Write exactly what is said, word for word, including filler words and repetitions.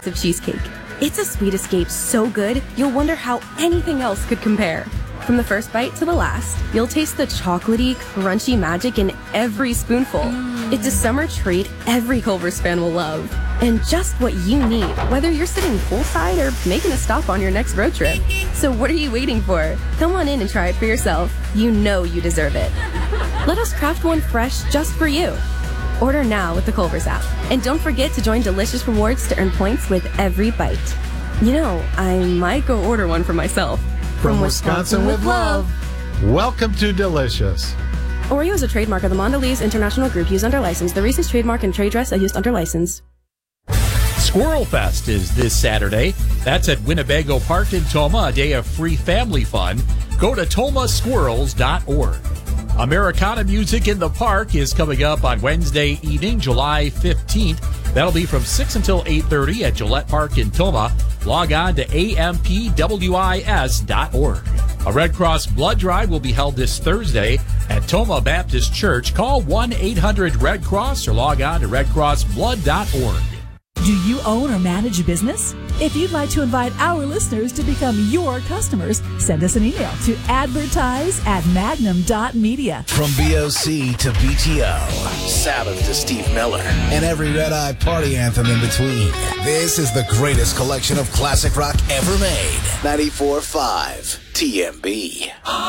bites of cheesecake. It's a sweet escape so good, you'll wonder how anything else could compare. From the first bite to the last, you'll taste the chocolatey, crunchy magic in every spoonful. Mm. It's a summer treat every Culver's fan will love. And just what you need, whether you're sitting poolside or making a stop on your next road trip. So what are you waiting for? Come on in and try it for yourself. You know you deserve it. Let us craft one fresh just for you. Order now with the Culver's app. And don't forget to join Delicious Rewards to earn points with every bite. You know, I might go order one for myself. From, From Wisconsin, Wisconsin with love. Welcome to Delicious. Oreo is a trademark of the Mondelez International Group used under license. The Reese's trademark and trade dress are used under license. Squirrel Fest is this Saturday. That's at Winnebago Park in Toma, a day of free family fun. Go to toma squirrels dot org. Americana Music in the Park is coming up on Wednesday evening, July fifteenth. That'll be from six until eight thirty at Gillette Park in Toma. Log on to A M P W I S dot org. A Red Cross blood drive will be held this Thursday at Toma Baptist Church. Call one eight hundred red cross or log on to red cross blood dot org. Do you own or manage a business? If you'd like to invite our listeners to become your customers, send us an email to advertise at magnum dot media. From B O C to B T O, Sabbath to Steve Miller, and every Red Eye party anthem in between. This is the greatest collection of classic rock ever made. ninety-four point five T M B.